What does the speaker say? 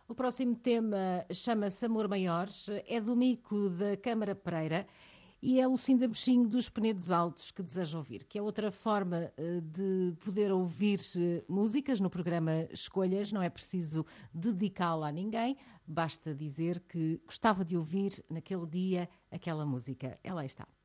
O próximo tema chama-se Amor Maiores, é do Mico da Câmara Pereira e é Lucinda Bichinho dos Penedos Altos que deseja ouvir, que é outra forma de poder ouvir músicas no programa Escolhas. Não é preciso dedicá-la a ninguém, basta dizer que gostava de ouvir naquele dia aquela música. Ela aí está.